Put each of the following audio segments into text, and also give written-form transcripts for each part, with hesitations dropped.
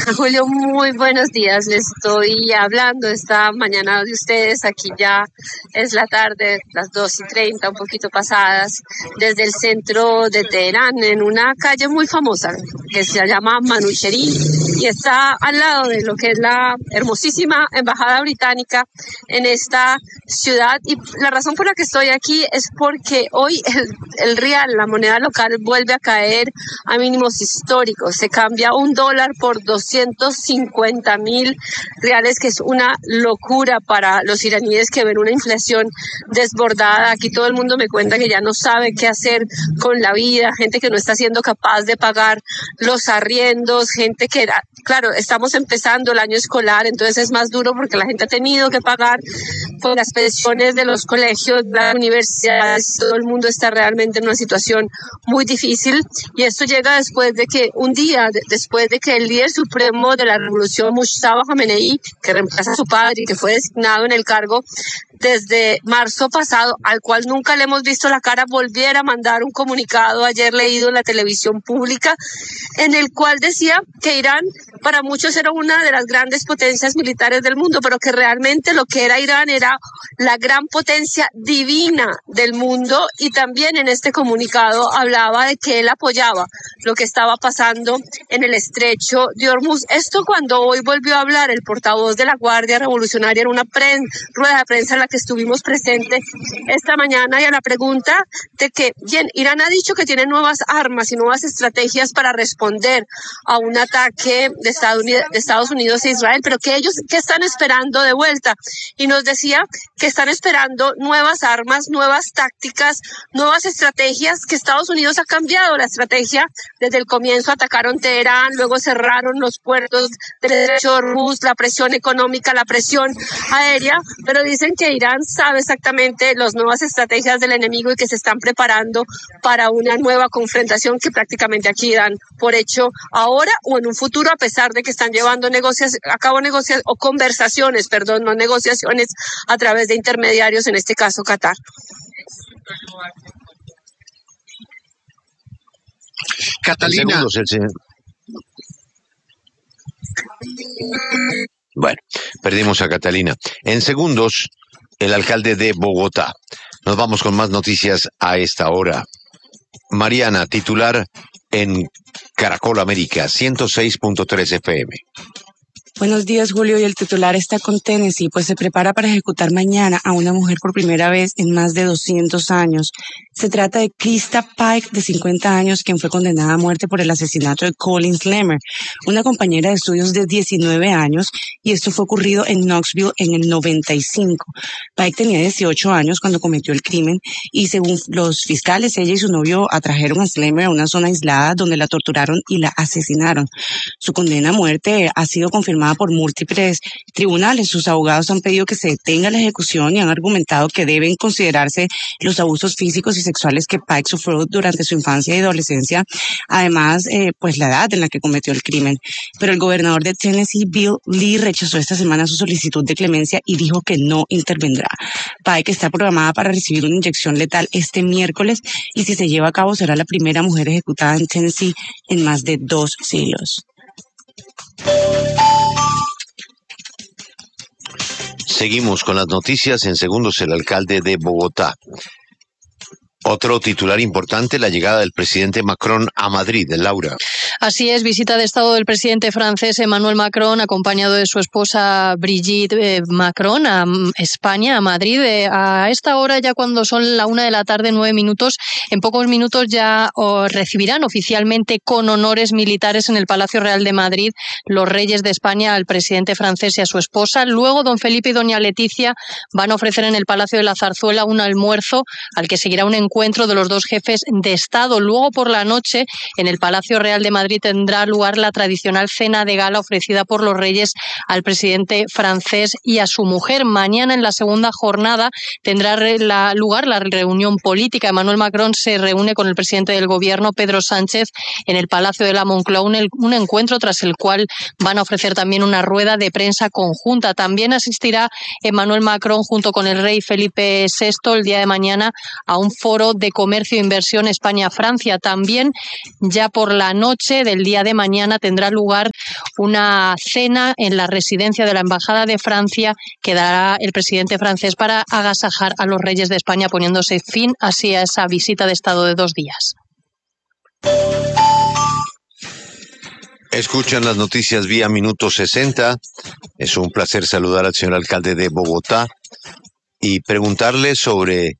Julio, muy buenos días. Les estoy hablando esta mañana de ustedes. Aquí ya es la tarde, las 2:30, un poquito pasadas, desde el centro de Teherán, en una calle muy famosa que se llama Manucherí y está al lado de lo que es la hermosísima embajada británica en esta ciudad. Y la razón por la que estoy aquí es porque hoy el real, la moneda local, vuelve a caer a mínimos históricos. Se cambia un dólar por 250.000 reales, que es una locura para los iraníes que ven una inflación desbordada. Aquí todo el mundo me cuenta que ya no sabe qué hacer con la vida, gente que no está siendo capaz de pagar los arriendos, gente que, claro, estamos empezando el año escolar, entonces es más duro porque la gente ha tenido que pagar por las pensiones de los colegios, las universidades. Todo el mundo está realmente en una situación muy difícil, y esto llega después de que un día después de que el líder supremo de la revolución, Mustafa Khamenei, que reemplaza a su padre y que fue designado en el cargo desde marzo pasado, al cual nunca le hemos visto la cara, volviera a mandar un comunicado ayer leído en la televisión pública, en el cual decía que Irán para muchos era una de las grandes potencias militares del mundo, pero que realmente lo que era Irán era la gran potencia divina del mundo. Y también en este comunicado hablaba de que él apoyaba lo que estaba pasando en el estrecho de Hormuz. Esto cuando hoy volvió a hablar el portavoz de la Guardia Revolucionaria en una rueda de prensa en la que estuvimos presentes esta mañana, y a la pregunta de que, bien, Irán ha dicho que tiene nuevas armas y nuevas estrategias para responder a un ataque de Estados Unidos e Israel, pero que ellos, ¿qué están esperando de vuelta? Y nos decía que están esperando nuevas armas, nuevas tácticas, nuevas estrategias, que Estados Unidos ha cambiado la estrategia desde el comienzo. Atacaron Teherán, luego cerraron los puertos del estrecho de Hormuz, la presión económica, la presión aérea, pero dicen que Irán sabe exactamente las nuevas estrategias del enemigo y que se están preparando para una nueva confrontación que prácticamente aquí dan por hecho ahora o en un futuro, a pesar de que están llevando conversaciones, no negociaciones, a través de intermediarios, en este caso Qatar. Catalina. Bueno, perdimos a Catalina. En segundos, el alcalde de Bogotá. Nos vamos con más noticias a esta hora. Mariana, titular en Caracol América, 106.3 FM. Buenos días, Julio. Y el titular está con Tennessee, pues se prepara para ejecutar mañana a una mujer por primera vez en más de 200 años. Se trata de Krista Pike, de 50 años, quien fue condenada a muerte por el asesinato de Colin Slammer, una compañera de estudios de 19 años, y esto fue ocurrido en Knoxville en el 95. Pike tenía 18 años cuando cometió el crimen, y según los fiscales, ella y su novio atrajeron a Slammer a una zona aislada donde la torturaron y la asesinaron. Su condena a muerte ha sido confirmada por múltiples tribunales. Sus abogados han pedido que se detenga la ejecución y han argumentado que deben considerarse los abusos físicos y sexuales que Pike sufrió durante su infancia y adolescencia, además pues la edad en la que cometió el crimen. Pero el gobernador de Tennessee, Bill Lee, rechazó esta semana su solicitud de clemencia y dijo que no intervendrá. Pike está programada para recibir una inyección letal este miércoles, y si se lleva a cabo será la primera mujer ejecutada en Tennessee en más de 2 siglos. Seguimos con las noticias. En segundos, el alcalde de Bogotá. Otro titular importante, la llegada del presidente Macron a Madrid. Laura. Así es, visita de Estado del presidente francés Emmanuel Macron, acompañado de su esposa Brigitte Macron, a España, a Madrid. A esta hora, ya cuando son la 1:09 p.m, en pocos minutos ya recibirán oficialmente con honores militares en el Palacio Real de Madrid los reyes de España al presidente francés y a su esposa. Luego, don Felipe y doña Leticia van a ofrecer en el Palacio de la Zarzuela un almuerzo al que seguirá un encuentro de los dos jefes de Estado. Luego, por la noche, en el Palacio Real de Madrid tendrá lugar la tradicional cena de gala ofrecida por los reyes al presidente francés y a su mujer. Mañana, en la segunda jornada, tendrá lugar la reunión política. Emmanuel Macron se reúne con el presidente del gobierno, Pedro Sánchez, en el Palacio de la Moncloa, un encuentro tras el cual van a ofrecer también una rueda de prensa conjunta. También asistirá Emmanuel Macron junto con el rey Felipe VI el día de mañana a un foro de comercio e inversión España-Francia. También, ya por la noche del día de mañana, tendrá lugar una cena en la residencia de la Embajada de Francia que dará el presidente francés para agasajar a los reyes de España, poniéndose fin así a esa visita de Estado de 2 días. Escuchan las noticias vía Minuto 60. Es un placer saludar al señor alcalde de Bogotá y preguntarle sobre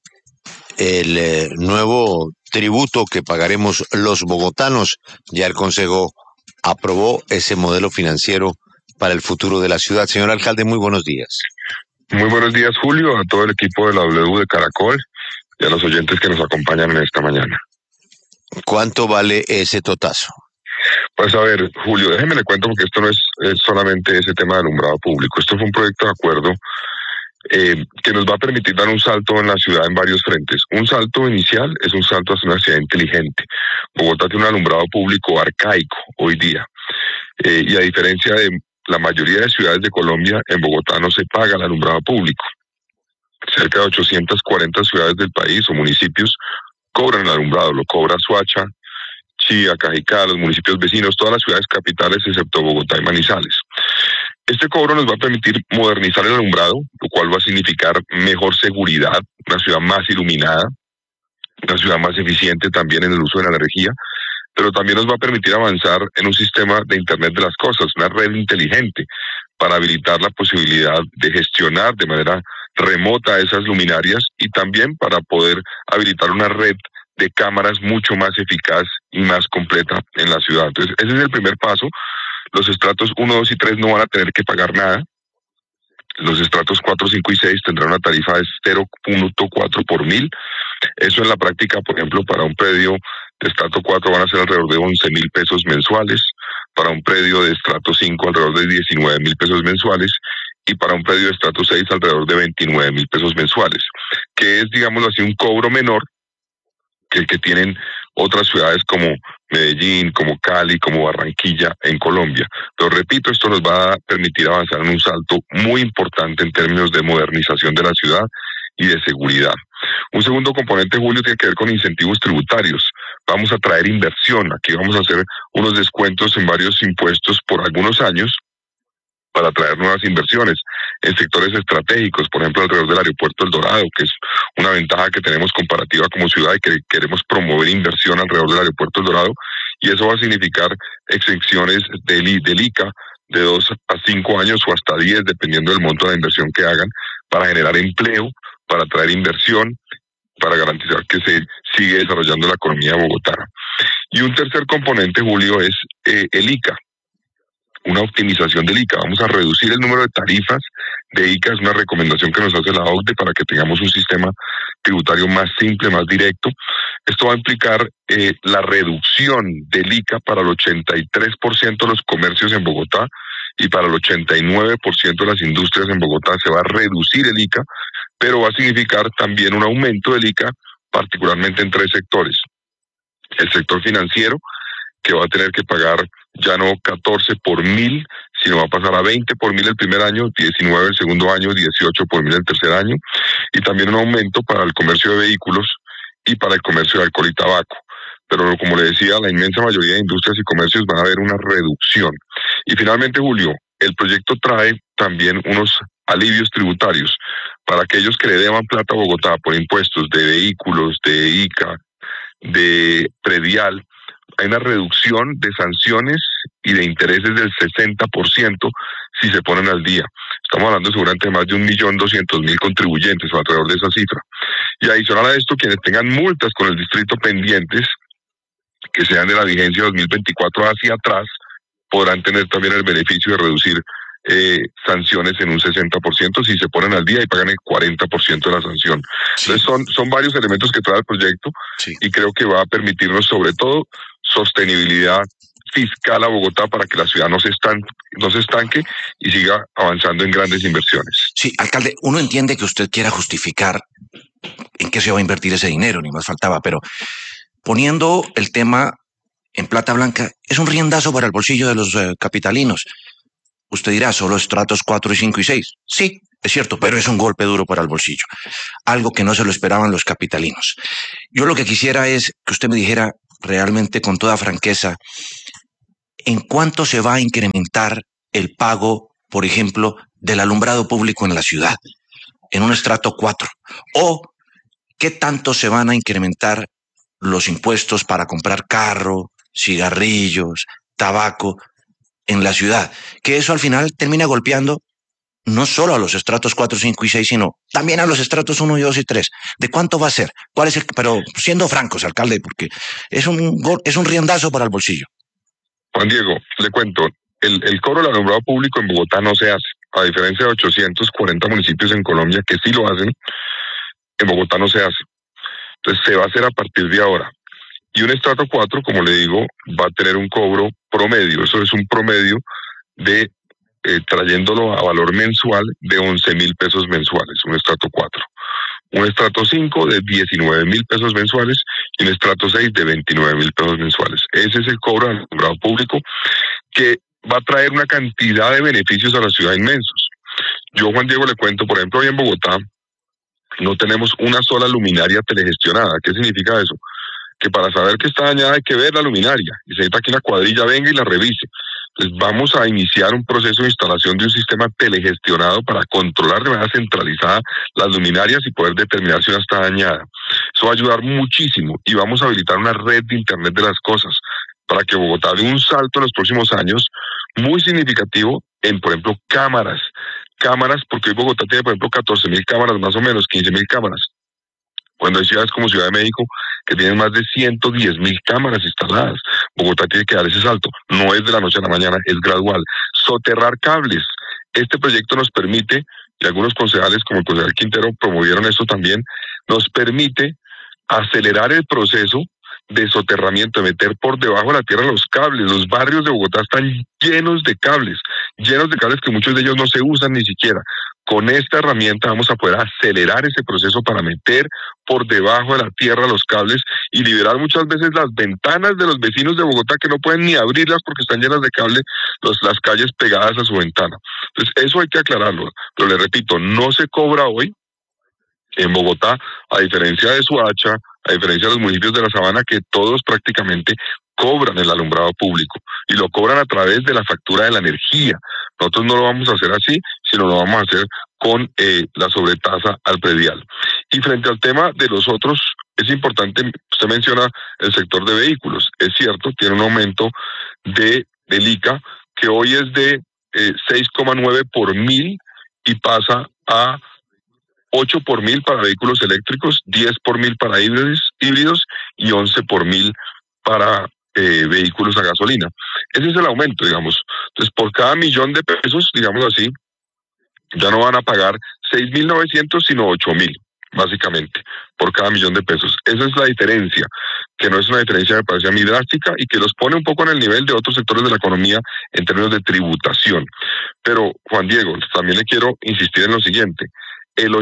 el nuevo tributo que pagaremos los bogotanos. Ya el Consejo aprobó ese modelo financiero para el futuro de la ciudad. Señor alcalde, muy buenos días. Muy buenos días, Julio, a todo el equipo de la W de Caracol y a los oyentes que nos acompañan en esta mañana. ¿Cuánto vale ese totazo? Pues a ver, Julio, déjeme le cuento porque esto no es solamente ese tema de alumbrado público. Esto fue un proyecto de acuerdo que nos va a permitir dar un salto en la ciudad en varios frentes. Un salto inicial es un salto hacia una ciudad inteligente. Bogotá tiene un alumbrado público arcaico hoy día. Y a diferencia de la mayoría de ciudades de Colombia, en Bogotá no se paga el alumbrado público. Cerca de 840 ciudades del país o municipios cobran el alumbrado. Lo cobra Soacha, Chía, Cajicá, los municipios vecinos, todas las ciudades capitales excepto Bogotá y Manizales. Este cobro nos va a permitir modernizar el alumbrado, lo cual va a significar mejor seguridad, una ciudad más iluminada, una ciudad más eficiente también en el uso de la energía, pero también nos va a permitir avanzar en un sistema de Internet de las cosas, una red inteligente para habilitar la posibilidad de gestionar de manera remota esas luminarias y también para poder habilitar una red de cámaras mucho más eficaz y más completa en la ciudad. Entonces, ese es el primer paso. Los estratos 1, 2 y 3 no van a tener que pagar nada. Los estratos 4, 5 y 6 tendrán una tarifa de 0.4 por mil. Eso en la práctica, por ejemplo, para un predio de estrato 4 van a ser alrededor de 11.000 pesos mensuales, para un predio de estrato 5 alrededor de 19.000 pesos mensuales y para un predio de estrato 6 alrededor de 29.000 pesos mensuales, que es, digámoslo así, un cobro menor que el que tienen otras ciudades como Medellín, como Cali, como Barranquilla en Colombia. Pero repito, esto nos va a permitir avanzar en un salto muy importante en términos de modernización de la ciudad y de seguridad. Un segundo componente, Julio, tiene que ver con incentivos tributarios. Vamos a traer inversión. Aquí vamos a hacer unos descuentos en varios impuestos por algunos años para traer nuevas inversiones en sectores estratégicos, por ejemplo, alrededor del aeropuerto El Dorado, que es una ventaja que tenemos comparativa como ciudad y que queremos promover inversión alrededor del aeropuerto El Dorado, y eso va a significar exenciones del ICA de 2 a 5 años o hasta 10, dependiendo del monto de la inversión que hagan, para generar empleo, para traer inversión, para garantizar que se sigue desarrollando la economía bogotana. Y un tercer componente, Julio, es el ICA. Una optimización del ICA. Vamos a reducir el número de tarifas de ICA, es una recomendación que nos hace la OCDE para que tengamos un sistema tributario más simple, más directo. Esto va a implicar la reducción del ICA para el 83% de los comercios en Bogotá y para el 89% de las industrias en Bogotá se va a reducir el ICA, pero va a significar también un aumento del ICA, particularmente en 3 sectores. El sector financiero, que va a tener que pagar ya no 14 por mil, sino va a pasar a 20 por mil el primer año, 19 el segundo año, 18 por mil el tercer año, y también un aumento para el comercio de vehículos y para el comercio de alcohol y tabaco. Pero como le decía, la inmensa mayoría de industrias y comercios van a haber una reducción. Y finalmente, Julio, el proyecto trae también unos alivios tributarios para aquellos que le deban plata a Bogotá por impuestos de vehículos, de ICA, de predial. Hay una reducción de sanciones y de intereses del 60% si se ponen al día. Estamos hablando seguramente de más de 1.200.000 contribuyentes o alrededor de esa cifra. Y adicional a esto, quienes tengan multas con el distrito pendientes, que sean de la vigencia 2024 hacia atrás, podrán tener también el beneficio de reducir sanciones en un 60% si se ponen al día y pagan el 40% de la sanción. Sí. Entonces son varios elementos que trae el proyecto, sí, y creo que va a permitirnos sobre todo sostenibilidad fiscal a Bogotá para que la ciudad no se estanque y siga avanzando en grandes inversiones. Sí, alcalde, uno entiende que usted quiera justificar en qué se va a invertir ese dinero, ni más faltaba, pero poniendo el tema en plata blanca, es un riendazo para el bolsillo de los capitalinos. Usted dirá, solo estratos 4, 5 y 6. Sí, es cierto, pero es un golpe duro para el bolsillo. Algo que no se lo esperaban los capitalinos. Yo lo que quisiera es que usted me dijera realmente con toda franqueza, ¿en cuánto se va a incrementar el pago, por ejemplo, del alumbrado público en la ciudad, en un estrato 4? ¿O qué tanto se van a incrementar los impuestos para comprar carro, cigarrillos, tabaco en la ciudad? Que eso al final termina golpeando no solo a los estratos 4, 5 y 6, sino también a los estratos 1, 2 y 3. ¿De cuánto va a ser? ¿Cuál es el? Pero siendo francos, alcalde, porque es un riendazo para el bolsillo. Juan Diego, le cuento, el cobro del alumbrado público en Bogotá no se hace, a diferencia de 840 municipios en Colombia que sí lo hacen, en Bogotá no se hace. Entonces se va a hacer a partir de ahora. Y un estrato 4, como le digo, va a tener un cobro promedio, eso es un promedio de trayéndolo a valor mensual de 11.000 pesos mensuales, un estrato 4. Un estrato 5 de 19.000 pesos mensuales y un estrato 6 de 29.000 pesos mensuales. Ese es el cobro del alumbrado público que va a traer una cantidad de beneficios a la ciudad inmensos. Yo, Juan Diego, le cuento, por ejemplo, hoy en Bogotá no tenemos una sola luminaria telegestionada. ¿Qué significa eso? Que para saber que está dañada hay que ver la luminaria y se necesita que una cuadrilla venga y la revise. Entonces vamos a iniciar un proceso de instalación de un sistema telegestionado para controlar de manera centralizada las luminarias y poder determinar si una está dañada. Eso va a ayudar muchísimo y vamos a habilitar una red de Internet de las cosas para que Bogotá dé un salto en los próximos años muy significativo en, por ejemplo, cámaras, porque hoy Bogotá tiene, por ejemplo, 14.000 cámaras, más o menos, 15.000 cámaras. Cuando hay ciudades como Ciudad de México que tienen más de 110.000 cámaras instaladas, Bogotá tiene que dar ese salto. No es de la noche a la mañana, es gradual. Soterrar cables. Este proyecto nos permite, y algunos concejales como el concejal Quintero promovieron esto también, nos permite acelerar el proceso de soterramiento, de meter por debajo de la tierra los cables. Los barrios de Bogotá están llenos de cables que muchos de ellos no se usan ni siquiera. Con esta herramienta vamos a poder acelerar ese proceso para meter por debajo de la tierra los cables y liberar muchas veces las ventanas de los vecinos de Bogotá que no pueden ni abrirlas porque están llenas de cable, las calles pegadas a su ventana. Entonces eso hay que aclararlo, pero le repito, no se cobra hoy en Bogotá, a diferencia de Soacha, a diferencia de los municipios de la Sabana, que todos prácticamente cobran el alumbrado público y lo cobran a través de la factura de la energía. Nosotros no lo vamos a hacer así, sino lo vamos a hacer con la sobretasa al predial. Y frente al tema de los otros, es importante, usted menciona el sector de vehículos. Es cierto, tiene un aumento del ICA que hoy es de 6,9 por mil y pasa a 8 por mil para vehículos eléctricos, 10 por mil para híbridos y 11 por mil para vehículos a gasolina. Ese es el aumento, digamos. Entonces, por cada $1.000.000, digamos así, ya no van a pagar 6.900, sino 8.000, básicamente, por cada $1.000.000. Esa es la diferencia, que no es una diferencia, me parece a mí, drástica y que los pone un poco en el nivel de otros sectores de la economía en términos de tributación. Pero, Juan Diego, también le quiero insistir en lo siguiente. El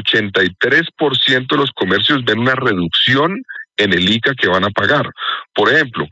83% de los comercios ven una reducción en el ICA que van a pagar. Por ejemplo,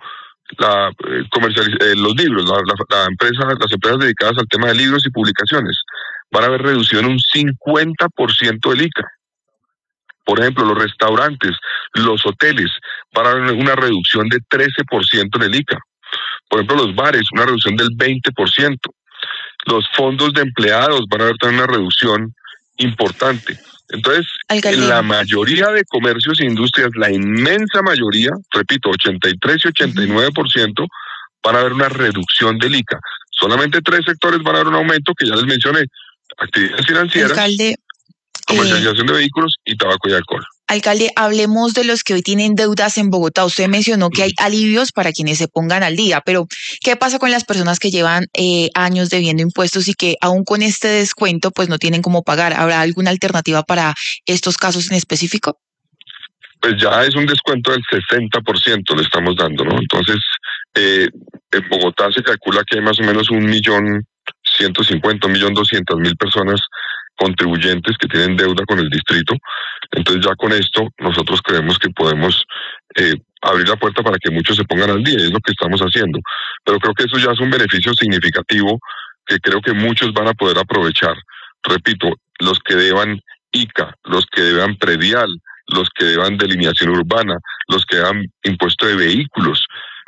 los libros, las empresas dedicadas al tema de libros y publicaciones van a ver reducido en un 50% del ICA. Por ejemplo, los restaurantes, los hoteles van a ver una reducción de 13% en el ICA. Por ejemplo, los bares, una reducción del 20%. Los fondos de empleados van a ver también una reducción importante. Entonces, en la mayoría de comercios e industrias, la inmensa mayoría, repito, 83 y 89%, van a haber una reducción del ICA. Solamente 3 sectores van a haber un aumento, que ya les mencioné: actividades financieras, comercialización de vehículos y tabaco y alcohol. Alcalde, hablemos de los que hoy tienen deudas en Bogotá. Usted mencionó que hay alivios para quienes se pongan al día, pero ¿qué pasa con las personas que llevan años debiendo impuestos y que aún con este descuento pues no tienen cómo pagar? ¿Habrá alguna alternativa para estos casos en específico? Pues ya es un descuento del 60% le estamos dando, ¿no? Entonces, en Bogotá se calcula que hay más o menos 1.150.000, 1.200.000 personas contribuyentes que tienen deuda con el distrito. Entonces ya con esto nosotros creemos que podemos abrir la puerta para que muchos se pongan al día, y es lo que estamos haciendo. Pero creo que eso ya es un beneficio significativo que creo que muchos van a poder aprovechar. Repito, los que deban ICA, los que deban predial, los que deban delineación urbana, los que deban impuesto de vehículos,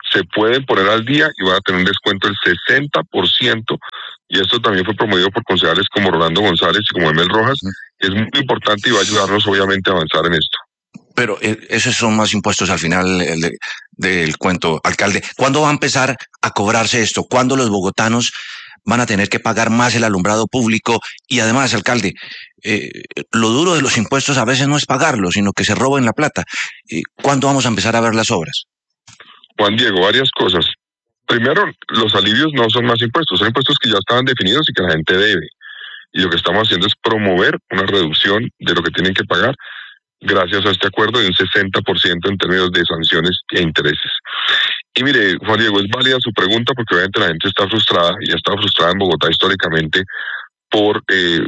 se pueden poner al día y van a tener un descuento del 60%, y esto también fue promovido por concejales como Rolando González y como Emel Rojas. Es muy importante y va a ayudarnos obviamente a avanzar en esto. Pero esos son más impuestos al final del cuento, alcalde. ¿Cuándo va a empezar a cobrarse esto? ¿Cuándo los bogotanos van a tener que pagar más el alumbrado público? Y además, alcalde, lo duro de los impuestos a veces no es pagarlo, sino que se roben la plata. ¿Cuándo vamos a empezar a ver las obras? Juan Diego, varias cosas. Primero, los alivios no son más impuestos, son impuestos que ya estaban definidos y que la gente debe. Y lo que estamos haciendo es promover una reducción de lo que tienen que pagar gracias a este acuerdo de un 60% en términos de sanciones e intereses. Y mire, Juan Diego, es válida su pregunta porque obviamente la gente está frustrada y ha estado frustrada en Bogotá históricamente por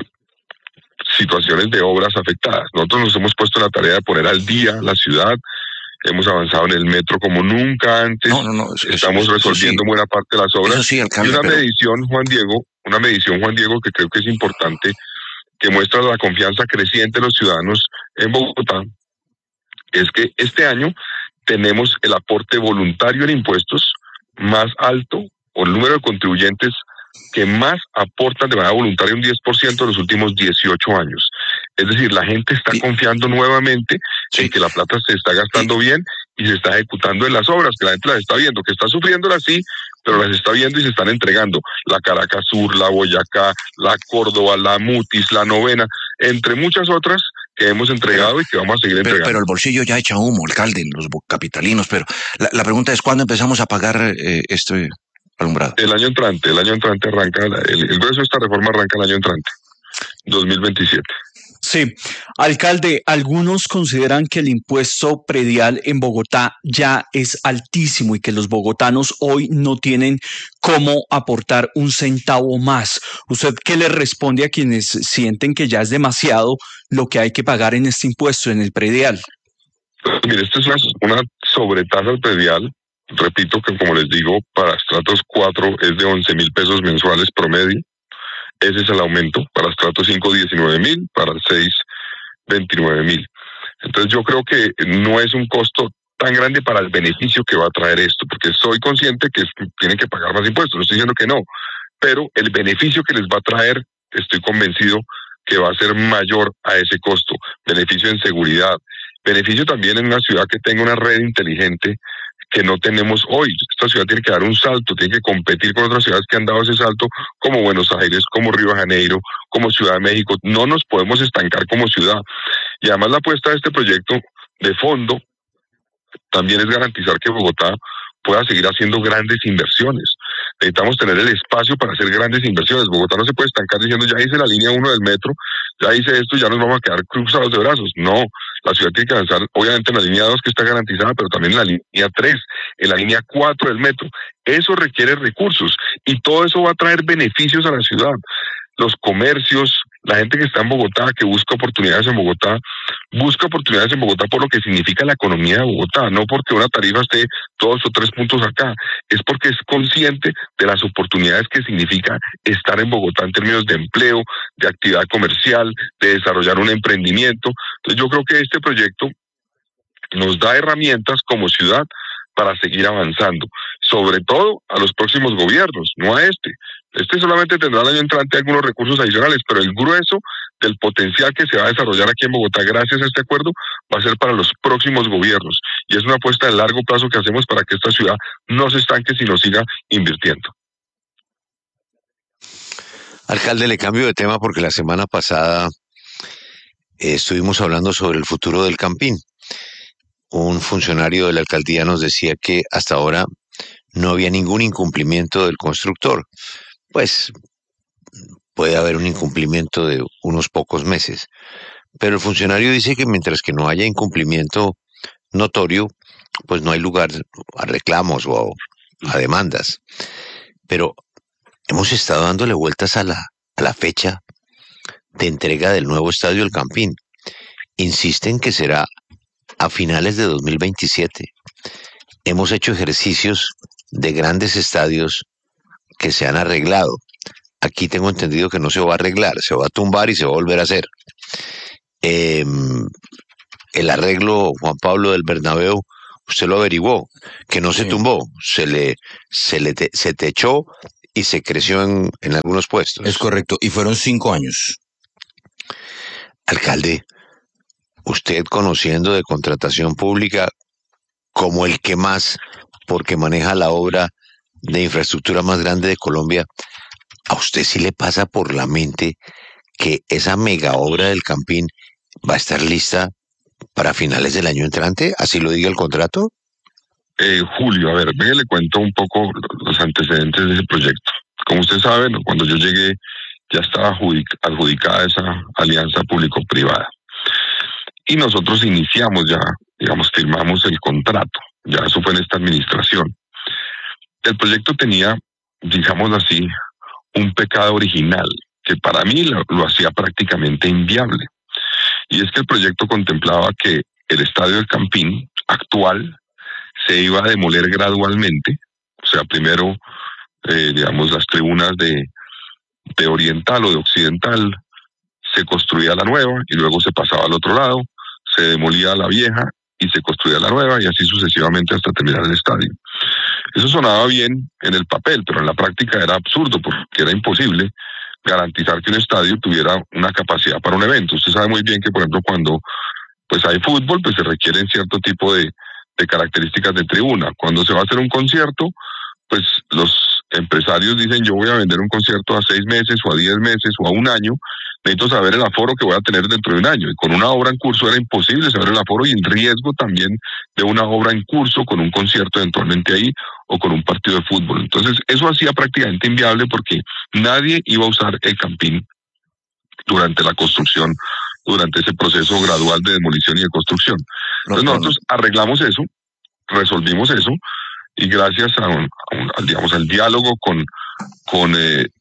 situaciones de obras afectadas. Nosotros nos hemos puesto la tarea de poner al día la ciudad, hemos avanzado en el metro como nunca antes, estamos resolviendo buena parte de las obras. Sí, alcalde, y una medición, Juan Diego, que creo que es importante, que muestra la confianza creciente de los ciudadanos en Bogotá, es que este año tenemos el aporte voluntario en impuestos más alto, o el número de contribuyentes que más aportan de manera voluntaria, un 10% en los últimos 18 años. Es decir, la gente está confiando nuevamente en que la plata se está gastando bien y se está ejecutando en las obras, que la gente las está viendo, que está sufriéndolas sí, pero las está viendo y se están entregando. La Caracas Sur, la Boyacá, la Córdoba, la Mutis, la Novena, entre muchas otras que hemos entregado y que vamos a seguir entregando. Pero el bolsillo ya echa humo, alcalde, los capitalinos, pero la pregunta es, ¿cuándo empezamos a pagar este alumbrado? El año entrante arranca, el grueso de esta reforma arranca el año entrante, 2027. Sí, alcalde, algunos consideran que el impuesto predial en Bogotá ya es altísimo y que los bogotanos hoy no tienen cómo aportar un centavo más. ¿Usted qué le responde a quienes sienten que ya es demasiado lo que hay que pagar en este impuesto, en el predial? Mire, esto es una sobretasa al predial. Repito que, como les digo, para estratos 4 es de 11,000 pesos mensuales promedio. Ese es el aumento. Para estrato 5, 19,000, para el 6, 29,000. Entonces yo creo que no es un costo tan grande para el beneficio que va a traer esto, porque soy consciente que tienen que pagar más impuestos, no estoy diciendo que no, pero el beneficio que les va a traer, estoy convencido que va a ser mayor a ese costo. Beneficio en seguridad, beneficio también en una ciudad que tenga una red inteligente que no tenemos hoy. Esta ciudad tiene que dar un salto, tiene que competir con otras ciudades que han dado ese salto, como Buenos Aires, como Río de Janeiro, como Ciudad de México. No nos podemos estancar como ciudad. Y además la apuesta de este proyecto de fondo también es garantizar que Bogotá pueda seguir haciendo grandes inversiones. Necesitamos tener el espacio para hacer grandes inversiones. Bogotá no se puede estancar diciendo, ya hice la línea 1 del metro, ya hice esto, ya nos vamos a quedar cruzados de brazos. No, la ciudad tiene que avanzar, obviamente, en la línea 2 que está garantizada, pero también en la línea 3, en la línea 4 del metro. Eso requiere recursos y todo eso va a traer beneficios a la ciudad. Los comercios, la gente que está en Bogotá, que busca oportunidades en Bogotá por lo que significa la economía de Bogotá, no porque una tarifa esté 2 o 3 puntos acá, es porque es consciente de las oportunidades que significa estar en Bogotá en términos de empleo, de actividad comercial, de desarrollar un emprendimiento. Entonces yo creo que este proyecto nos da herramientas como ciudad para seguir avanzando, sobre todo a los próximos gobiernos, no a este. Este solamente tendrá el año entrante algunos recursos adicionales, pero el grueso del potencial que se va a desarrollar aquí en Bogotá gracias a este acuerdo va a ser para los próximos gobiernos. Y es una apuesta de largo plazo que hacemos para que esta ciudad no se estanque, sino siga invirtiendo. Alcalde, le cambio de tema porque la semana pasada estuvimos hablando sobre el futuro del Campín. Un funcionario de la alcaldía nos decía que hasta ahora no había ningún incumplimiento del constructor. Pues puede haber un incumplimiento de unos pocos meses, pero el funcionario dice que mientras que no haya incumplimiento notorio, pues no hay lugar a reclamos o a demandas. Pero hemos estado dándole vueltas a la fecha de entrega del nuevo estadio El Campín. Insisten que será a finales de 2027. Hemos hecho ejercicios de grandes estadios que se han arreglado. Aquí tengo entendido que no se va a arreglar, se va a tumbar y se va a volver a hacer. El arreglo, Juan Pablo, del Bernabéu, usted lo averiguó, que no se Sí. tumbó, se techó y se creció en algunos puestos. Es correcto, y fueron 5 años. Alcalde, usted conociendo de contratación pública como el que más, porque maneja la obra de infraestructura más grande de Colombia, ¿a usted sí le pasa por la mente que esa mega obra del Campín va a estar lista para finales del año entrante? ¿Así lo diga el contrato? Julio, a ver, venga, le cuento un poco los antecedentes de ese proyecto. Como usted sabe, ¿no?, cuando yo llegué ya estaba adjudicada esa alianza público-privada. Y nosotros iniciamos ya, digamos, firmamos el contrato. Ya eso fue en esta administración. El proyecto tenía, digamos así, un pecado original que para mí lo hacía prácticamente inviable. Y es que el proyecto contemplaba que el estadio del Campín actual se iba a demoler gradualmente. O sea, primero, digamos, las tribunas de oriental o de occidental, se construía la nueva y luego se pasaba al otro lado, se demolía la vieja y se construía la nueva y así sucesivamente hasta terminar el estadio. Eso sonaba bien en el papel, pero en la práctica era absurdo porque era imposible garantizar que un estadio tuviera una capacidad para un evento. Usted sabe muy bien que, por ejemplo, cuando pues hay fútbol, pues se requieren cierto tipo de características de tribuna. Cuando se va a hacer un concierto, pues los empresarios dicen, yo voy a vender un concierto a 6 meses o a 10 meses o a un año, necesito saber el aforo que voy a tener dentro de un año. Y con una obra en curso era imposible saber el aforo y en riesgo también de una obra en curso con un concierto eventualmente ahí o con un partido de fútbol. Entonces eso hacía prácticamente inviable porque nadie iba a usar el Campín durante la construcción, durante ese proceso gradual de demolición y de construcción. Entonces nosotros arreglamos eso, resolvimos eso, y gracias digamos, al diálogo con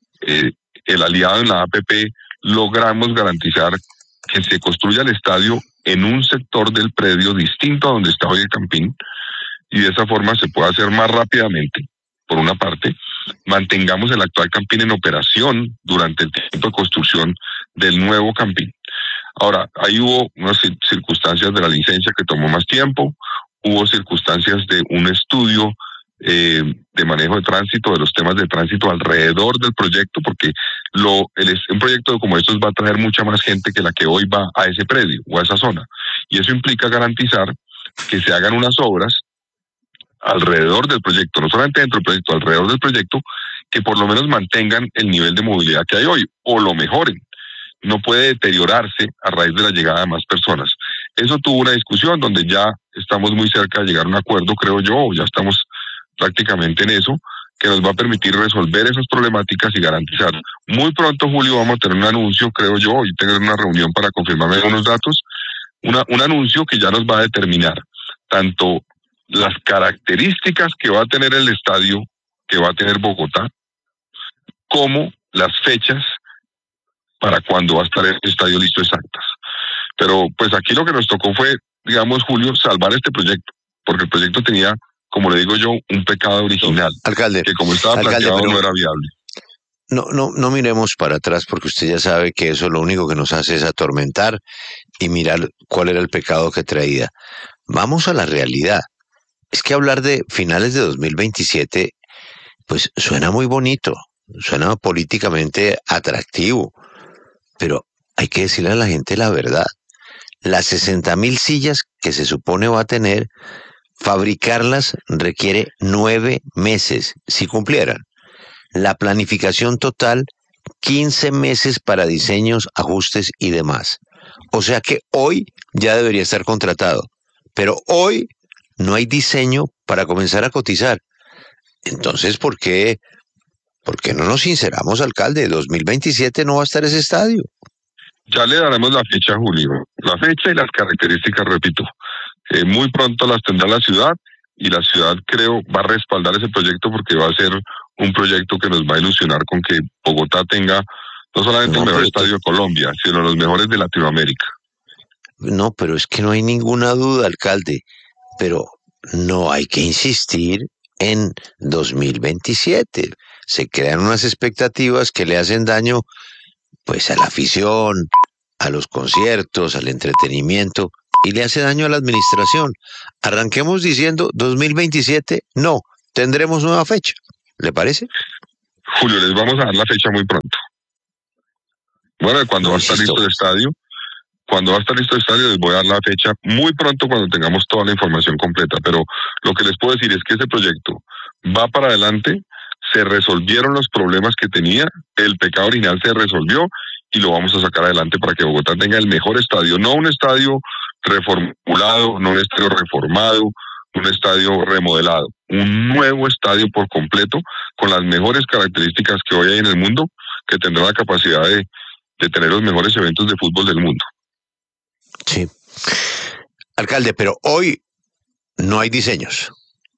el aliado en la APP, logramos garantizar que se construya el estadio en un sector del predio distinto a donde está hoy el Campín, y de esa forma se puede hacer más rápidamente, por una parte, mantengamos el actual Campín en operación durante el tiempo de construcción del nuevo Campín. Ahora, ahí hubo unas circunstancias de la licencia que tomó más tiempo, hubo circunstancias de un estudio de manejo de tránsito, de los temas de tránsito alrededor del proyecto, porque un proyecto como estos va a traer mucha más gente que la que hoy va a ese predio o a esa zona. Y eso implica garantizar que se hagan unas obras alrededor del proyecto, no solamente dentro del proyecto, alrededor del proyecto, que por lo menos mantengan el nivel de movilidad que hay hoy, o lo mejoren. No puede deteriorarse a raíz de la llegada de más personas. Eso tuvo una discusión donde ya estamos muy cerca de llegar a un acuerdo, creo yo, o ya estamos prácticamente en eso, que nos va a permitir resolver esas problemáticas y garantizar. Muy pronto, Julio, vamos a tener un anuncio, creo yo, y tener una reunión para confirmarme algunos datos, un anuncio que ya nos va a determinar tanto las características que va a tener el estadio, que va a tener Bogotá, como las fechas para cuando va a estar el estadio listo exactas. Pero pues aquí lo que nos tocó fue, digamos, Julio, salvar este proyecto, porque el proyecto tenía, como le digo yo, un pecado original, alcalde, que como estaba planteado no era viable. No miremos para atrás, porque usted ya sabe que eso lo único que nos hace es atormentar y mirar cuál era el pecado que traía. Vamos a la realidad. Es que hablar de finales de 2027, pues suena muy bonito, suena políticamente atractivo, pero hay que decirle a la gente la verdad. Las 60,000 sillas que se supone va a tener, fabricarlas requiere 9 meses, si cumplieran. La planificación total, 15 meses para diseños, ajustes y demás. O sea que hoy ya debería estar contratado, pero hoy no hay diseño para comenzar a cotizar. Entonces, ¿por qué no nos sinceramos, alcalde? 2027 no va a estar ese estadio. Ya le daremos la fecha, Julio. La fecha y las características, repito. Muy pronto las tendrá la ciudad, y la ciudad, creo, va a respaldar ese proyecto porque va a ser un proyecto que nos va a ilusionar con que Bogotá tenga no solamente el mejor estadio de Colombia, sino los mejores de Latinoamérica. No, pero es que no hay ninguna duda, alcalde. Pero no hay que insistir en 2027. Se crean unas expectativas que le hacen daño pues a la afición, a los conciertos, al entretenimiento, y le hace daño a la administración. Arranquemos diciendo 2027, no, tendremos nueva fecha. ¿Le parece? Julio, les vamos a dar la fecha muy pronto. Bueno, cuando va a estar listo el estadio, les voy a dar la fecha muy pronto cuando tengamos toda la información completa. Pero lo que les puedo decir es que ese proyecto va para adelante, se resolvieron los problemas que tenía, el pecado original se resolvió y lo vamos a sacar adelante para que Bogotá tenga el mejor estadio, no un estadio reformulado, no un estadio reformado, un estadio remodelado, un nuevo estadio por completo con las mejores características que hoy hay en el mundo, que tendrá la capacidad de tener los mejores eventos de fútbol del mundo. Sí. Alcalde, pero hoy no hay diseños.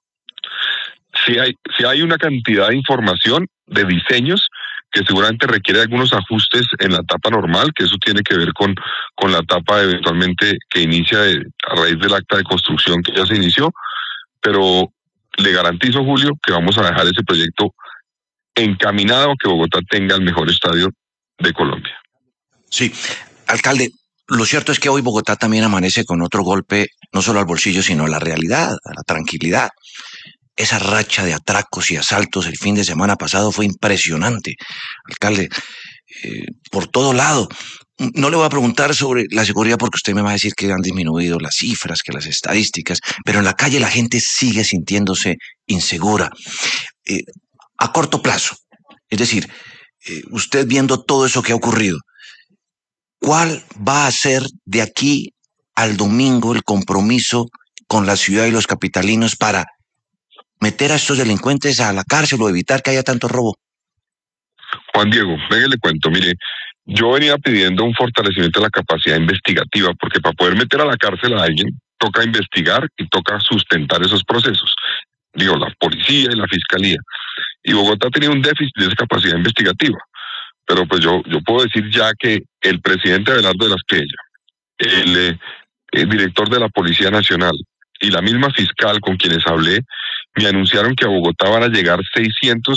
Sí hay una cantidad de información, de diseños, que seguramente requiere algunos ajustes en la etapa normal, que eso tiene que ver con la etapa eventualmente que inicia a raíz del acta de construcción que ya se inició, pero le garantizo, Julio, que vamos a dejar ese proyecto encaminado a que Bogotá tenga el mejor estadio de Colombia. Sí, alcalde, lo cierto es que hoy Bogotá también amanece con otro golpe, no solo al bolsillo, sino a la realidad, a la tranquilidad. Esa racha de atracos y asaltos el fin de semana pasado fue impresionante, alcalde, por todo lado. No le voy a preguntar sobre la seguridad porque usted me va a decir que han disminuido las cifras, que las estadísticas, pero en la calle la gente sigue sintiéndose insegura. A corto plazo, es decir, usted viendo todo eso que ha ocurrido, ¿cuál va a ser de aquí al domingo el compromiso con la ciudad y los capitalinos para meter a estos delincuentes a la cárcel o evitar que haya tanto robo? Juan Diego, venga, le cuento, mire, yo venía pidiendo un fortalecimiento de la capacidad investigativa, porque para poder meter a la cárcel a alguien, toca investigar y toca sustentar esos procesos. Digo, la policía y la fiscalía. Y Bogotá tenía un déficit de esa capacidad investigativa. Pero pues yo puedo decir ya que el presidente Abelardo de la Espriella, el director de la Policía Nacional y la misma fiscal con quienes hablé, me anunciaron que a Bogotá van a llegar 600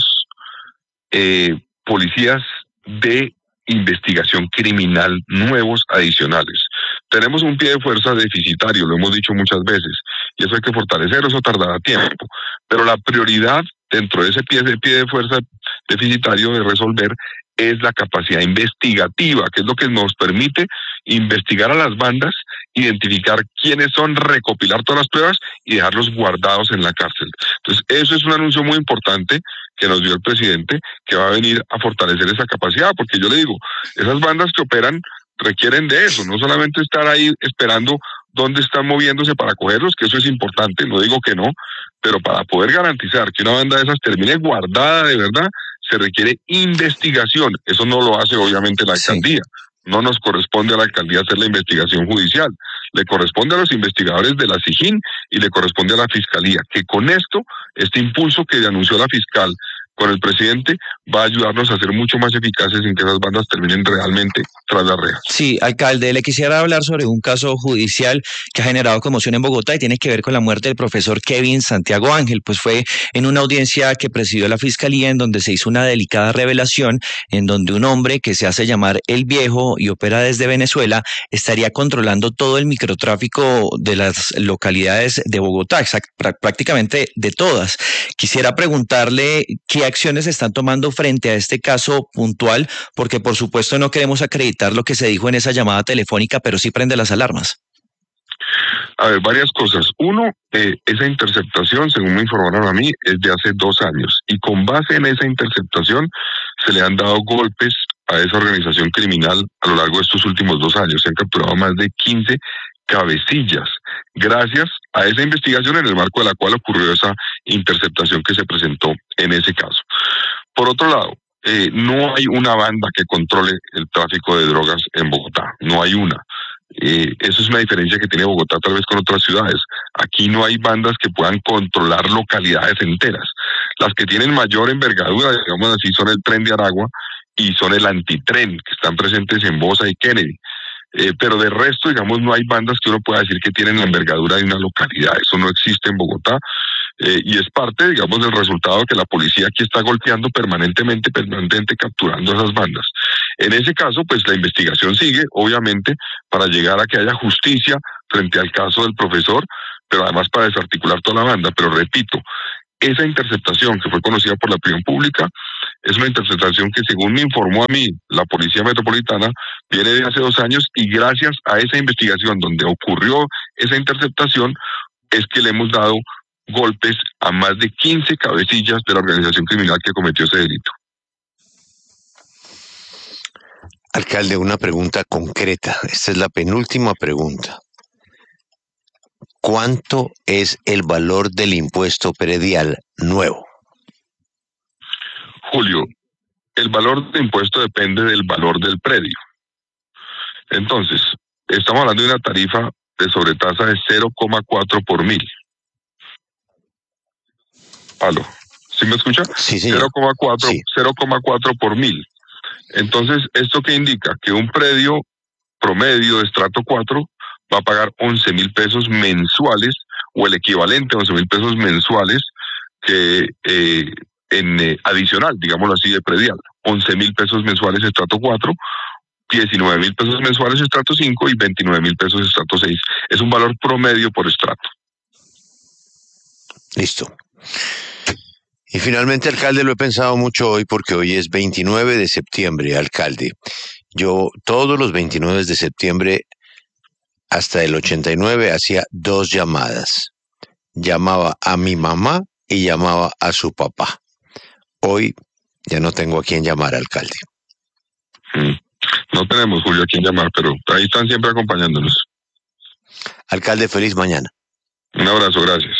policías de investigación criminal nuevos adicionales. Tenemos un pie de fuerza deficitario, lo hemos dicho muchas veces, y eso hay que fortalecer, eso tardará tiempo. Pero la prioridad dentro de ese pie de fuerza deficitario de resolver es la capacidad investigativa, que es lo que nos permite investigar a las bandas, identificar quiénes son, recopilar todas las pruebas y dejarlos guardados en la cárcel. Entonces, eso es un anuncio muy importante que nos dio el presidente, que va a venir a fortalecer esa capacidad, porque yo le digo, esas bandas que operan requieren de eso, no solamente estar ahí esperando dónde están moviéndose para cogerlos, que eso es importante, no digo que no, pero para poder garantizar que una banda de esas termine guardada de verdad, se requiere investigación. Eso no lo hace obviamente la alcaldía. Sí. No nos corresponde a la alcaldía hacer la investigación judicial. Le corresponde a los investigadores de la SIJIN y le corresponde a la fiscalía, que con esto, este impulso que anunció la fiscal con el presidente, va a ayudarnos a ser mucho más eficaces en que esas bandas terminen realmente tras las rejas. Sí, alcalde, le quisiera hablar sobre un caso judicial que ha generado conmoción en Bogotá y tiene que ver con la muerte del profesor Kevin Santiago Ángel. Pues fue en una audiencia que presidió la Fiscalía en donde se hizo una delicada revelación en donde un hombre que se hace llamar El Viejo y opera desde Venezuela estaría controlando todo el microtráfico de las localidades de Bogotá, prácticamente de todas. Quisiera preguntarle qué acciones se están tomando frente a este caso puntual, porque por supuesto no queremos acreditar lo que se dijo en esa llamada telefónica, pero sí prende las alarmas. A ver, varias cosas. Uno, esa interceptación, según me informaron a mí, es de hace 2 años, y con base en esa interceptación se le han dado golpes a esa organización criminal a lo largo de estos últimos 2 años. Se han capturado más de 15 cabecillas, gracias a esa investigación en el marco de la cual ocurrió esa interceptación que se presentó en ese caso. Por otro lado, no hay una banda que controle el tráfico de drogas en Bogotá, no hay una. Eso es una diferencia que tiene Bogotá tal vez con otras ciudades. Aquí no hay bandas que puedan controlar localidades enteras. Las que tienen mayor envergadura, digamos así, son el Tren de Aragua y son el Antitren, que están presentes en Bosa y Kennedy. Pero de resto, digamos, no hay bandas que uno pueda decir que tienen la envergadura de una localidad. Eso no existe en Bogotá. Y es parte, digamos, del resultado que la policía aquí está golpeando permanentemente capturando esas bandas. En ese caso, pues la investigación sigue, obviamente, para llegar a que haya justicia frente al caso del profesor, pero además para desarticular toda la banda. Pero repito, esa interceptación que fue conocida por la opinión pública es una interceptación que, según me informó a mí la Policía Metropolitana, viene de hace 2 años, y gracias a esa investigación donde ocurrió esa interceptación es que le hemos dado golpes a más de 15 cabecillas de la organización criminal que cometió ese delito. Alcalde, una pregunta concreta. Esta es la penúltima pregunta. ¿Cuánto es el valor del impuesto predial nuevo? Julio, el valor de impuesto depende del valor del predio. Entonces, estamos hablando de una tarifa de sobretasa de 0,4 por mil. ¿Aló? ¿Sí me escucha? Sí, señor. 0,4 Sí. 0,4 por mil. Entonces, ¿esto qué indica? Que un predio promedio de estrato 4 va a pagar 11.000 pesos mensuales, o el equivalente a 11.000 pesos mensuales, que adicional, digámoslo así, de predial. 11.000 pesos mensuales estrato 4, 19.000 pesos mensuales estrato 5 y 29.000 pesos estrato 6. Es un valor promedio por estrato. Listo. Y finalmente, alcalde, lo he pensado mucho hoy porque hoy es 29 de septiembre, alcalde. Yo todos los 29 de septiembre hasta el 89 hacía 2 llamadas. Llamaba a mi mamá y llamaba a su papá. Hoy ya no tengo a quién llamar, alcalde. No tenemos, Julio, a quién llamar, pero ahí están siempre acompañándonos. Alcalde, feliz mañana. Un abrazo, gracias.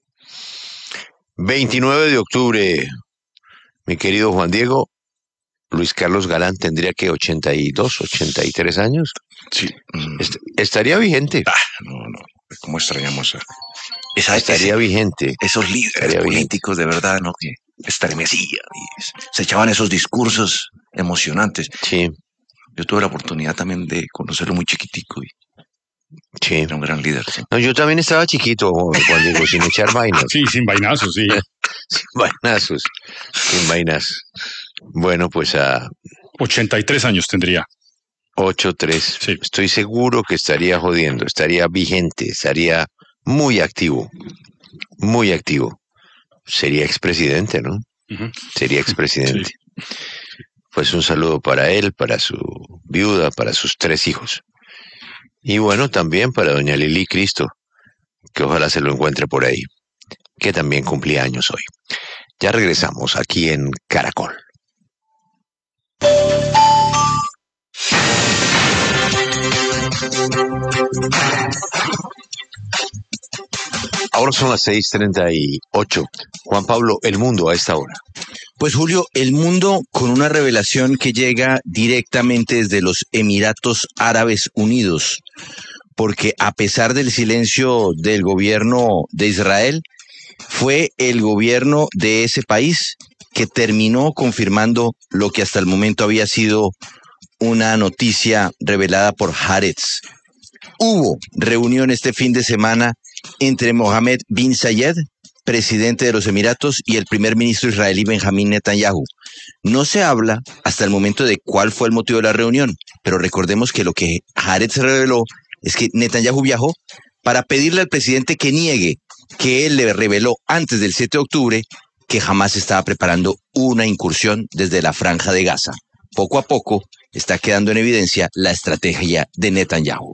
29 de octubre, mi querido Juan Diego, Luis Carlos Galán tendría que 82, 83 años. Sí. Estaría vigente. No. ¿Cómo extrañamos Estaría vigente. esos líderes políticos de verdad, ¿no? Que estremecían y se echaban esos discursos emocionantes. Sí. Yo tuve la oportunidad también de conocerlo muy chiquitico y Sí. era un gran líder. Sí. No, yo también estaba chiquito, Juan Diego, sin echar vainas. Sí, sin vainazos, sí. Sin vainazos. Sin vainas. Bueno, pues a 83 años tendría. 8-3. Sí. Estoy seguro que estaría jodiendo, estaría vigente, estaría muy activo. Muy activo. Sería expresidente, ¿no? Ujú. Sería expresidente. Sí. Pues un saludo para él, para su viuda, para sus 3 hijos. Y bueno, también para doña Lili Cristo, que ojalá se lo encuentre por ahí, que también cumplía años hoy. Ya regresamos aquí en Caracol. Ahora son las 6:38. Juan Pablo, el mundo a esta hora. Pues Julio, el mundo con una revelación que llega directamente desde los Emiratos Árabes Unidos, porque a pesar del silencio del gobierno de Israel, fue el gobierno de ese país que terminó confirmando lo que hasta el momento había sido una noticia revelada por Haaretz. Hubo reunión este fin de semana entre Mohammed bin Zayed, presidente de los Emiratos, y el primer ministro israelí Benjamín Netanyahu. No se habla hasta el momento de cuál fue el motivo de la reunión, pero recordemos que lo que Haaretz reveló es que Netanyahu viajó para pedirle al presidente que niegue que él le reveló antes del 7 de octubre que Hamás estaba preparando una incursión desde la Franja de Gaza. Poco a poco está quedando en evidencia la estrategia de Netanyahu.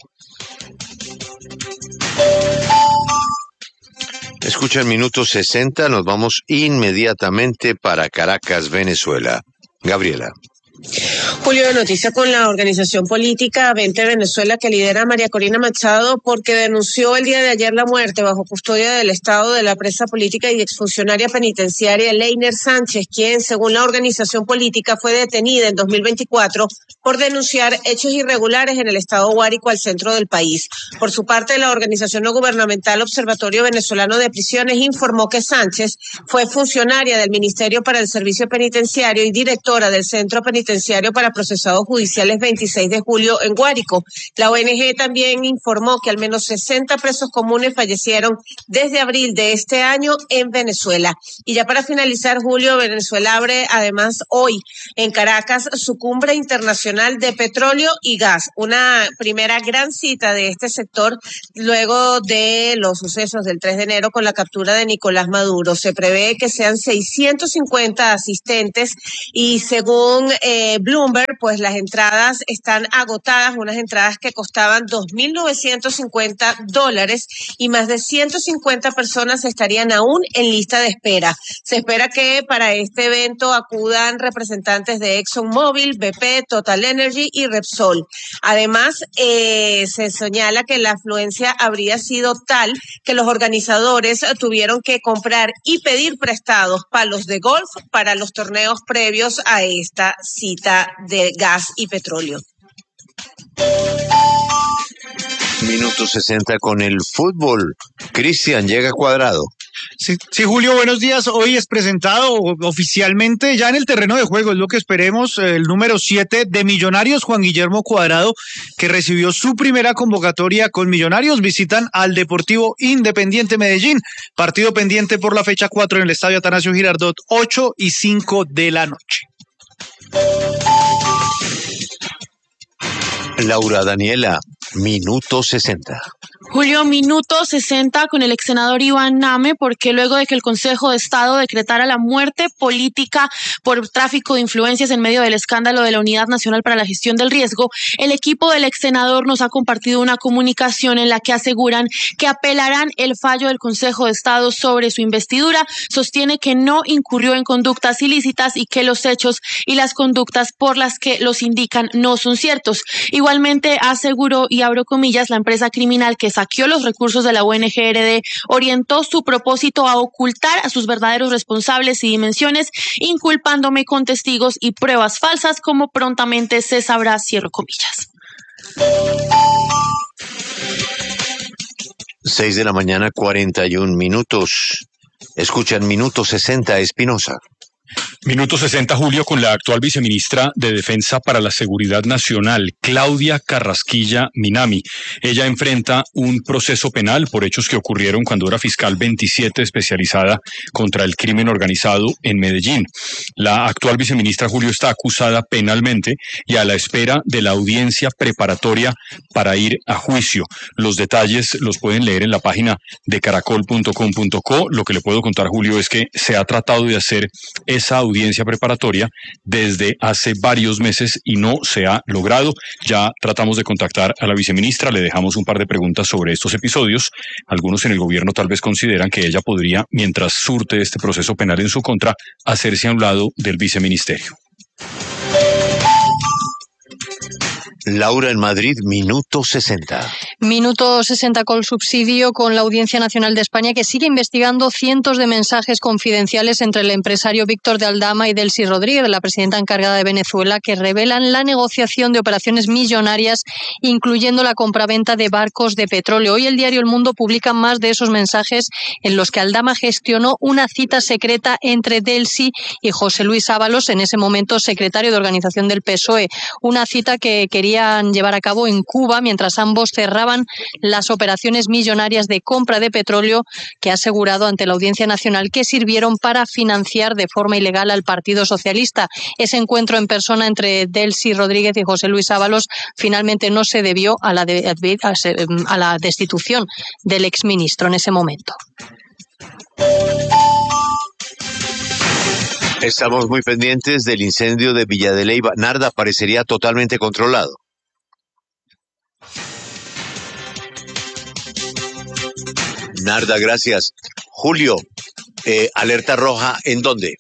Escucha el minuto 60, nos vamos inmediatamente para Caracas, Venezuela. Gabriela. Julio, noticia con la organización política 20 Venezuela que lidera María Corina Machado porque denunció el día de ayer la muerte bajo custodia del Estado de la presa política y exfuncionaria penitenciaria Leiner Sánchez, quien, según la organización política, fue detenida en 2024 por denunciar hechos irregulares en el Estado Guárico al centro del país. Por su parte, la organización no gubernamental Observatorio Venezolano de Prisiones informó que Sánchez fue funcionaria del Ministerio para el Servicio Penitenciario y directora del Centro Penitenciario para procesados judiciales 26 de julio en Guárico. La ONG también informó que al menos 60 presos comunes fallecieron desde abril de este año en Venezuela. Y ya para finalizar, Julio, Venezuela abre además hoy en Caracas su cumbre internacional de petróleo y gas, una primera gran cita de este sector luego de los sucesos del 3 de enero con la captura de Nicolás Maduro. Se prevé que sean 650 asistentes y según Bloomberg, pues las entradas están agotadas, unas entradas que costaban $2.950 y más de 150 personas estarían aún en lista de espera. Se espera que para este evento acudan representantes de ExxonMobil, BP, Total Energy y Repsol. Además, se señala que la afluencia habría sido tal que los organizadores tuvieron que comprar y pedir prestados palos de golf para los torneos previos a esta cita de gas y petróleo. Minuto 60 con el fútbol. Cristian, llega Cuadrado. Sí, Julio, buenos días. Hoy es presentado oficialmente ya en el terreno de juego, es lo que esperemos, el número 7 de Millonarios, Juan Guillermo Cuadrado, que recibió su primera convocatoria con Millonarios. Visitan al Deportivo Independiente Medellín, partido pendiente por la fecha 4 en el Estadio Atanasio Girardot, 8 y 5 de la noche. Laura Daniela, minuto 60. Julio, minuto 60 con el ex senador Iván Name, porque luego de que el Consejo de Estado decretara la muerte política por tráfico de influencias en medio del escándalo de la Unidad Nacional para la Gestión del Riesgo, el equipo del ex senador nos ha compartido una comunicación en la que aseguran que apelarán el fallo del Consejo de Estado sobre su investidura. Sostiene que no incurrió en conductas ilícitas y que los hechos y las conductas por las que los indican no son ciertos. Igualmente aseguró, y abro comillas, la empresa criminal que saqueó los recursos de la ONG-RD orientó su propósito a ocultar a sus verdaderos responsables y dimensiones, inculpándome con testigos y pruebas falsas, como prontamente se sabrá, cierro comillas. 6 de la mañana, 41 minutos. Escuchan minuto 60, Espinosa. Minuto 60, Julio, con la actual viceministra de Defensa para la Seguridad Nacional, Claudia Carrasquilla Minami. Ella enfrenta un proceso penal por hechos que ocurrieron cuando era fiscal 27 especializada contra el crimen organizado en Medellín. La actual viceministra, Julio, está acusada penalmente y a la espera de la audiencia preparatoria para ir a juicio. Los detalles los pueden leer en la página de caracol.com.co. Lo que le puedo contar, Julio, es que se ha tratado de hacer esa audiencia preparatoria desde hace varios meses y no se ha logrado. Ya tratamos de contactar a la viceministra, le dejamos un par de preguntas sobre estos episodios. Algunos en el gobierno tal vez consideran que ella podría, mientras surte este proceso penal en su contra, hacerse a un lado del viceministerio. Laura, en Madrid, minuto 60. Minuto 60 con subsidio con la Audiencia Nacional de España, que sigue investigando cientos de mensajes confidenciales entre el empresario Víctor de Aldama y Delcy Rodríguez, la presidenta encargada de Venezuela, que revelan la negociación de operaciones millonarias, incluyendo la compraventa de barcos de petróleo. Hoy el diario El Mundo publica más de esos mensajes en los que Aldama gestionó una cita secreta entre Delcy y José Luis Ábalos, en ese momento secretario de organización del PSOE. Una cita que querían llevar a cabo en Cuba mientras ambos cerraban las operaciones millonarias de compra de petróleo que ha asegurado ante la Audiencia Nacional que sirvieron para financiar de forma ilegal al Partido Socialista. Ese encuentro en persona entre Delcy Rodríguez y José Luis Ábalos finalmente no se debió a la destitución del exministro en ese momento. Estamos muy pendientes del incendio de Villa de Leyva. Narda, parecería totalmente controlado. Narda, gracias. Julio, alerta roja, ¿en dónde?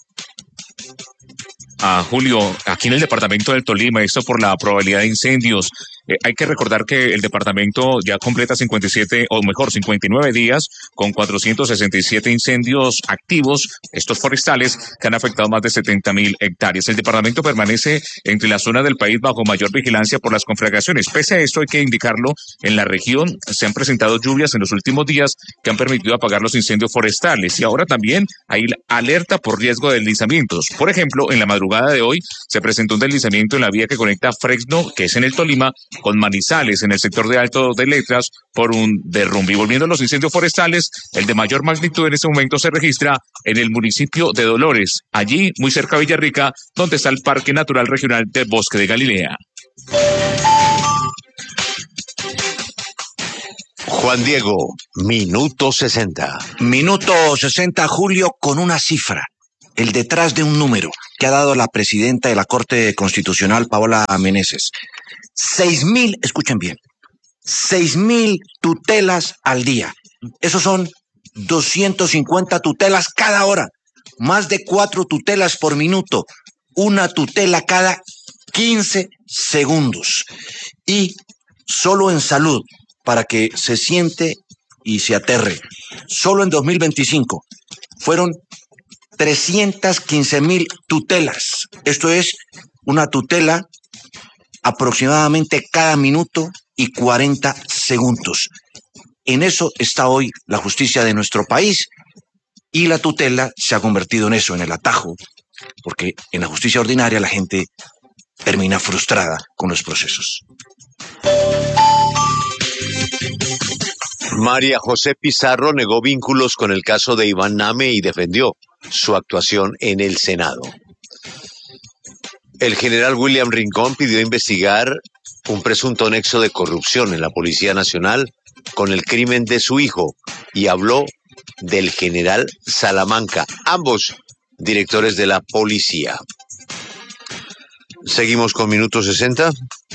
Julio, aquí en el departamento del Tolima, esto por la probabilidad de incendios. Hay que recordar que el departamento ya completa 59 días con 467 incendios activos, estos forestales, que han afectado más de 70.000 hectáreas. El departamento permanece entre la zona del país bajo mayor vigilancia por las conflagraciones. Pese a esto, hay que indicarlo, en la región se han presentado lluvias en los últimos días que han permitido apagar los incendios forestales, y ahora también hay alerta por riesgo de deslizamientos. Por ejemplo, en la madrugada madrugada de hoy se presentó un deslizamiento en la vía que conecta Fresno, que es en el Tolima, con Manizales, en el sector de Alto de Letras, por un derrumbe. Y volviendo a los incendios forestales, el de mayor magnitud en este momento se registra en el municipio de Dolores, allí muy cerca de Villarrica, donde está el Parque Natural Regional del Bosque de Galilea. Juan Diego, minuto 60. Minuto 60, Julio, con una cifra, el detrás de un número que ha dado la presidenta de la Corte Constitucional, Paola Meneses. 6.000, escuchen bien, 6.000 tutelas al día. Esos son 250 tutelas cada hora, más de 4 tutelas por minuto, una tutela cada 15 segundos. Y solo en salud, para que se siente y se aterre, solo en 2025 fueron 315.000 tutelas. Esto es una tutela aproximadamente cada minuto y 40 segundos. En eso está hoy la justicia de nuestro país, y la tutela se ha convertido en eso, en el atajo, porque en la justicia ordinaria la gente termina frustrada con los procesos. María José Pizarro negó vínculos con el caso de Iván Name y defendió su actuación en el Senado. El general William Rincón pidió investigar un presunto nexo de corrupción en la Policía Nacional con el crimen de su hijo y habló del general Salamanca, ambos directores de la policía. Seguimos con minuto 60.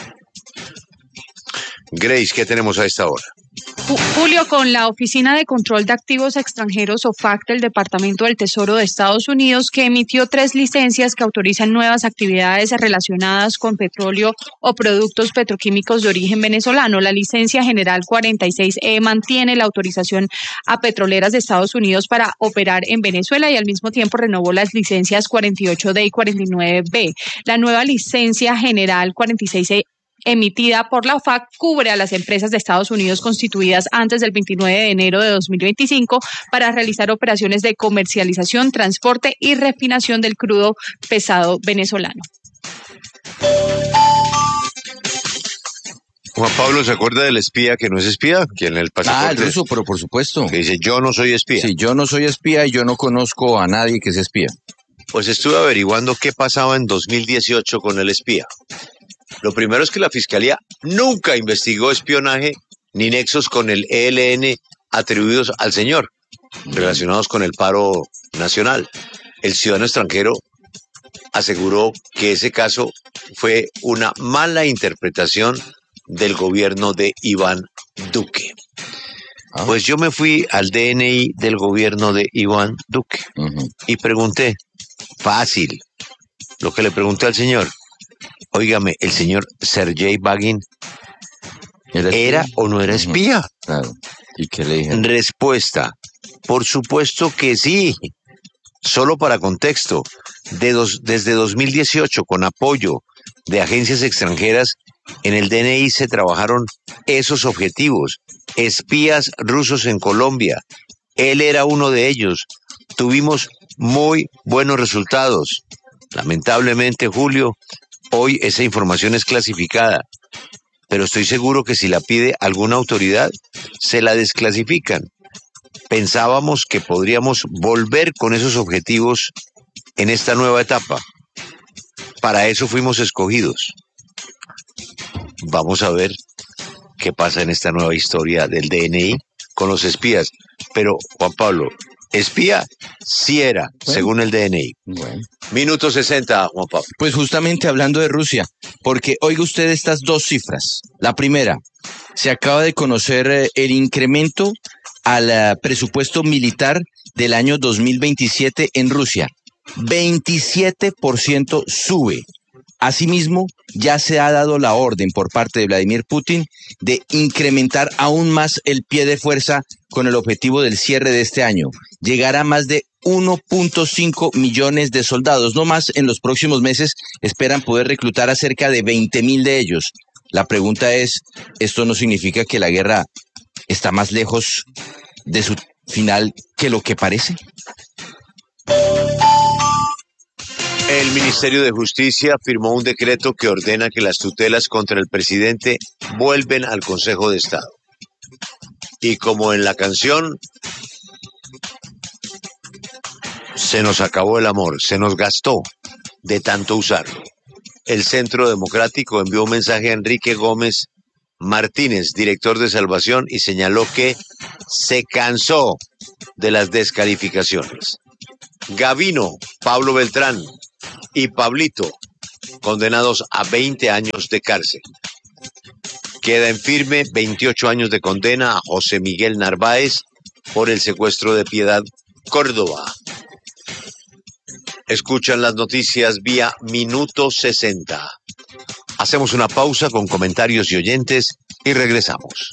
Grace, ¿qué tenemos a esta hora? Julio, con la Oficina de Control de Activos Extranjeros, OFAC, del Departamento del Tesoro de Estados Unidos, que emitió 3 licencias que autorizan nuevas actividades relacionadas con petróleo o productos petroquímicos de origen venezolano. La licencia general 46E mantiene la autorización a petroleras de Estados Unidos para operar en Venezuela y al mismo tiempo renovó las licencias 48D y 49B. La nueva licencia general 46E emitida por la OFAC cubre a las empresas de Estados Unidos constituidas antes del 29 de enero de 2025 para realizar operaciones de comercialización, transporte y refinación del crudo pesado venezolano. Juan Pablo, ¿se acuerda del espía que no es espía? Que en el pasaporte el ruso, pero por supuesto. que dice, yo no soy espía. Sí, yo no soy espía y yo no conozco a nadie que sea espía. Pues estuve averiguando qué pasaba en 2018 con el espía. Lo primero es que la Fiscalía nunca investigó espionaje ni nexos con el ELN atribuidos al señor, relacionados con el paro nacional. El ciudadano extranjero aseguró que ese caso fue una mala interpretación del gobierno de Iván Duque. Pues yo me fui al DNI del gobierno de Iván Duque y pregunté, fácil, lo que le pregunté al señor. Óigame, ¿el señor Sergei Bagin era o no era espía? Claro. ¿Y qué le dijeron? Respuesta, por supuesto que sí. Solo para contexto, desde 2018, con apoyo de agencias extranjeras, en el DNI se trabajaron esos objetivos. Espías rusos en Colombia. Él era uno de ellos. Tuvimos muy buenos resultados. Lamentablemente, Julio, hoy esa información es clasificada, pero estoy seguro que si la pide alguna autoridad, se la desclasifican. Pensábamos que podríamos volver con esos objetivos en esta nueva etapa. Para eso fuimos escogidos. Vamos a ver qué pasa en esta nueva historia del DNI con los espías. Pero, Juan Pablo, espía sí era, según el DNI. Bueno. Minuto 60, Juan Pablo. Pues justamente hablando de Rusia, porque oiga usted estas 2 cifras. La primera, se acaba de conocer el incremento al presupuesto militar del año 2027 en Rusia. 27% sube. Asimismo, ya se ha dado la orden por parte de Vladimir Putin de incrementar aún más el pie de fuerza con el objetivo del cierre de este año. Llegar a más de 1.5 millones de soldados. No más, en los próximos meses esperan poder reclutar a cerca de 20.000 de ellos. La pregunta es, ¿esto no significa que la guerra está más lejos de su final que lo que parece? El Ministerio de Justicia firmó un decreto que ordena que las tutelas contra el presidente vuelven al Consejo de Estado. Y como en la canción, se nos acabó el amor, se nos gastó de tanto usarlo. El Centro Democrático envió un mensaje a Enrique Gómez Martínez, director de Salvación, y señaló que se cansó de las descalificaciones. Gavino, Pablo Beltrán y Pablito, condenados a 20 años de cárcel. Queda en firme 28 años de condena a José Miguel Narváez por el secuestro de Piedad Córdoba. Escuchan las noticias vía Minuto 60. Hacemos una pausa con comentarios y oyentes y regresamos.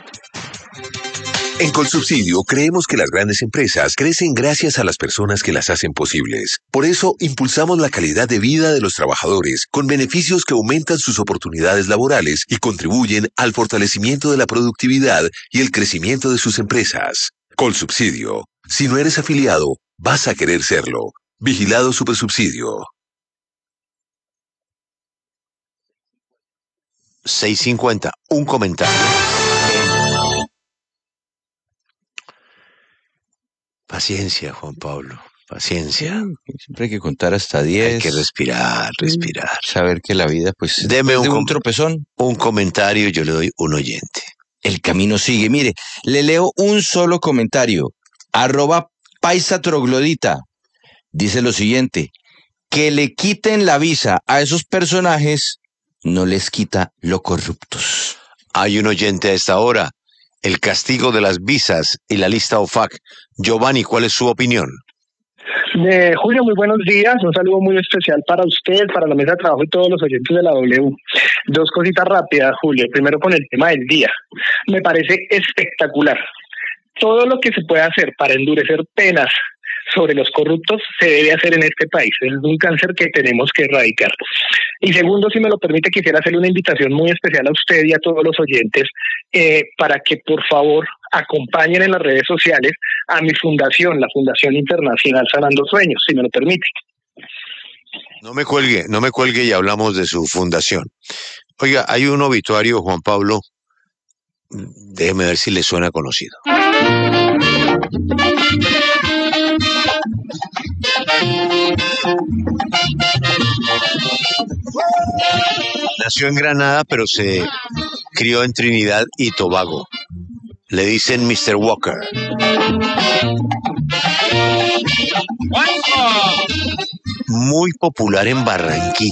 En Colsubsidio creemos que las grandes empresas crecen gracias a las personas que las hacen posibles. Por eso impulsamos la calidad de vida de los trabajadores con beneficios que aumentan sus oportunidades laborales y contribuyen al fortalecimiento de la productividad y el crecimiento de sus empresas. Colsubsidio. Si no eres afiliado, vas a querer serlo. Vigilado Supersubsidio. 6:50. Un comentario. Paciencia, Juan Pablo. Paciencia. Siempre hay que contar hasta 10. Hay que respirar. Saber que la vida, pues, deme un tropezón. Un comentario y yo le doy un oyente. El camino sigue. Mire, le leo un solo comentario. @paisatroglodita. Dice lo siguiente: que le quiten la visa a esos personajes no les quita lo corruptos. Hay un oyente a esta hora. El castigo de las visas y la lista OFAC. Giovanni, ¿cuál es su opinión? Julio, muy buenos días. Un saludo muy especial para usted, para la mesa de trabajo y todos los oyentes de la W. Dos cositas rápidas, Julio. Primero con el tema del día. Me parece espectacular. Todo lo que se puede hacer para endurecer penas sobre los corruptos se debe hacer en este país. Es un cáncer que tenemos que erradicar. Y segundo, si me lo permite, quisiera hacerle una invitación muy especial a usted y a todos los oyentes para que por favor acompañen en las redes sociales a mi fundación, la Fundación Internacional Sanando Sueños, si me lo permite. No me cuelgue y hablamos de su fundación. Oiga, hay un obituario, Juan Pablo, déjeme ver si le suena conocido. Nació en Granada, pero se crió en Trinidad y Tobago. Le dicen Mr. Walker. Muy popular en Barranquilla.